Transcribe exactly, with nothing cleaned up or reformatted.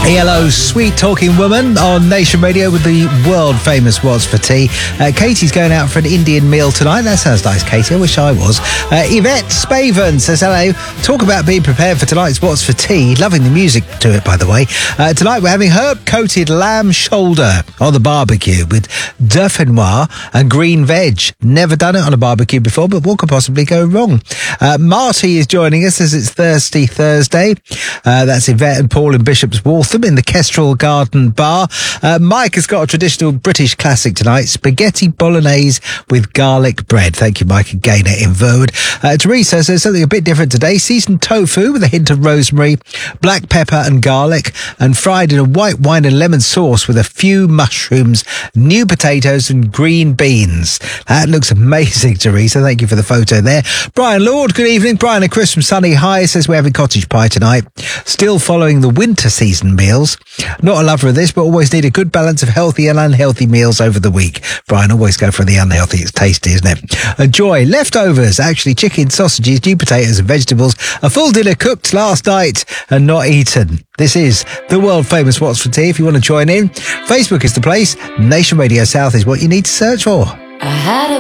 E L O's Sweet Talking Woman on Nation Radio with the world famous What's for Tea. Uh, Katie's going out for an Indian meal tonight. That sounds nice, Katie. I wish I was. Uh, Yvette Spaven says hello. Talk about being prepared for tonight's What's for Tea. Loving the music to it, by the way. Uh, tonight we're having herb-coated lamb shoulder on the barbecue with dauphinoise and green veg. Never done it on a barbecue before, but what could possibly go wrong? Uh, Marty is joining us as it's Thirsty Thursday. Uh, that's Yvette and Paul in Bishop's Waltham in the Kestrel Garden Bar. Uh, Mike has got a traditional British classic tonight, spaghetti bolognese with garlic bread. Thank you, Mike, again at Inverwood. Uh, Teresa says something a bit different today. Seasoned tofu with a hint of rosemary, black pepper and garlic, and fried in a white wine and lemon sauce with a few mushrooms, new potatoes and green beans. That looks amazing, Teresa. Thank you for the photo there. Brian Lord, good evening. Brian and Chris from Sunny High says we're having cottage pie tonight. Still following the winter season meals. Not a lover of this, but always need a good balance of healthy and unhealthy meals over the week. Brian, always go for the unhealthy. It's tasty, isn't it? A joy. Leftovers, actually chicken, sausages, new potatoes and vegetables. A full dinner cooked last night and not eaten. This is the world famous What's for Tea. If you want to join in, Facebook is the place. Nation Radio South is what you need to search for. I had a